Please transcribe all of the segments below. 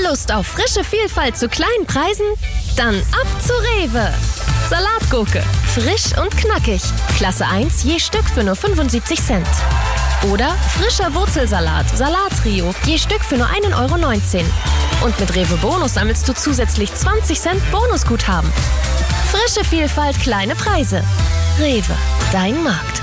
Lust auf frische Vielfalt zu kleinen Preisen? Dann ab zu Rewe. Salatgurke, frisch und knackig. Klasse 1 je Stück für nur 75 Cent. Oder frischer Wurzelsalat, Salattrio, je Stück für nur 1,19 €. Und mit Rewe Bonus sammelst du zusätzlich 20 Cent Bonusguthaben. Frische Vielfalt, kleine Preise. Rewe, dein Markt.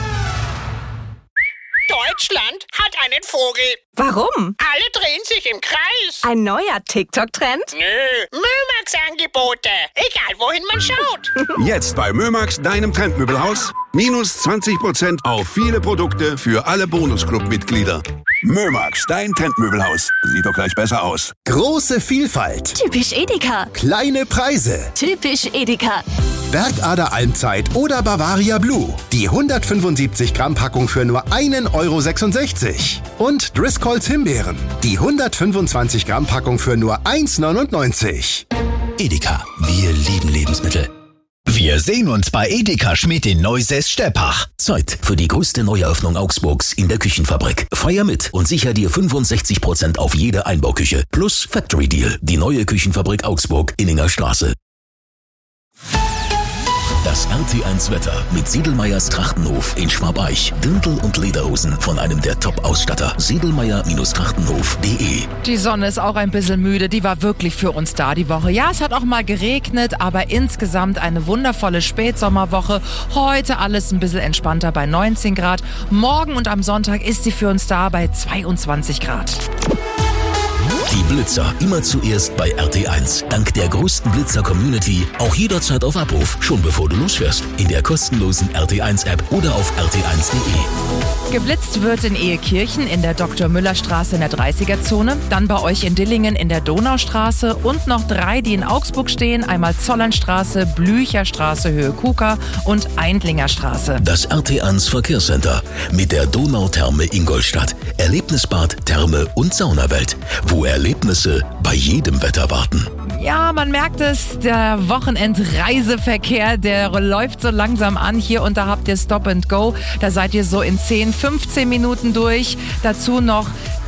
Deutschland hat einen Vogel. Warum? Alle drehen sich im Kreis. Ein neuer TikTok-Trend? Nö, Mömax-Angebote. Egal, wohin man schaut. Jetzt bei Mömax, deinem Trendmöbelhaus. Minus 20% auf viele Produkte für alle Bonusclub-Mitglieder. Mömax, dein Trendmöbelhaus. Sieht doch gleich besser aus. Große Vielfalt. Typisch Edeka. Kleine Preise. Typisch Edeka. Bergader Almzeit oder Bavaria Blue. Die 175 Gramm Packung für nur 1,66 €. Und Driscolls Himbeeren. Die 125 Gramm Packung für nur 1,99 €. Edeka, wir lieben Lebensmittel. Wir sehen uns bei Edeka Schmidt in Neusäß-Steppach. Zeit für die größte Neueröffnung Augsburgs in der Küchenfabrik. Feier mit und sicher dir 65% auf jede Einbauküche. Plus Factory Deal, die neue Küchenfabrik Augsburg, Inninger Straße. Das RT1 Wetter mit Siedelmeyers Trachtenhof in Schwabeich. Dirndl und Lederhosen von einem der Top-Ausstatter. Siedelmeyer-Trachtenhof.de. Die Sonne ist auch ein bisschen müde, die war wirklich für uns da die Woche. Ja, es hat auch mal geregnet, aber insgesamt eine wundervolle Spätsommerwoche. Heute alles ein bisschen entspannter bei 19 Grad. Morgen und am Sonntag ist sie für uns da bei 22 Grad. Die Blitzer immer zuerst bei RT1. Dank der größten Blitzer-Community auch jederzeit auf Abruf, schon bevor du losfährst. In der kostenlosen RT1-App oder auf rt1.de. Geblitzt wird in Ehekirchen in der Dr. Müller-Straße in der 30er-Zone, dann bei euch in Dillingen in der Donaustraße und noch 3, die in Augsburg stehen, einmal Zollernstraße, Blücherstraße, Höhe Kuka und Eindlinger Straße. Das RT1 Verkehrscenter mit der Donautherme Ingolstadt. Erlebnisbad, Therme und Saunawelt, wo Erlebnisse bei jedem Wetter warten. Ja, man merkt es, der Wochenendreiseverkehr, der läuft so langsam an. Hier und da habt ihr Stop and Go. Da seid ihr so in 10, 15 Minuten durch. Dazu noch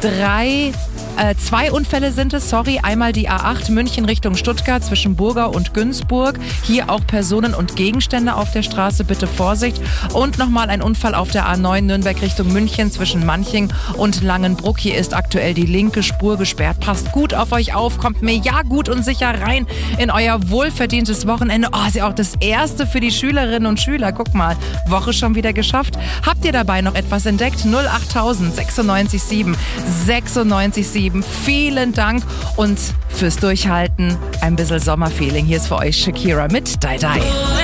2 Unfälle sind es, Einmal die A8 München Richtung Stuttgart zwischen Burgau und Günzburg. Hier auch Personen und Gegenstände auf der Straße, bitte Vorsicht. Und nochmal ein Unfall auf der A9 Nürnberg Richtung München zwischen Manching und Langenbruck. Hier ist aktuell die linke Spur gesperrt. Passt gut auf euch auf, kommt mir ja gut und sicher rein in euer wohlverdientes Wochenende. Oh, ist ja auch das erste für die Schülerinnen und Schüler. Guck mal, Woche schon wieder geschafft. Habt ihr dabei noch etwas entdeckt? 08000 96 7 96 7. Vielen Dank und fürs Durchhalten ein bisschen Sommerfeeling. Hier ist für euch Shakira mit Die Die.